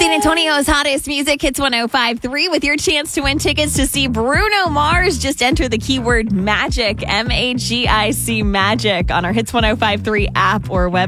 San Antonio's hottest music hits 105.3 with your chance to win tickets to see Bruno Mars. Just enter the keyword magic, MAGIC, magic on our Hits 105.3 app or website.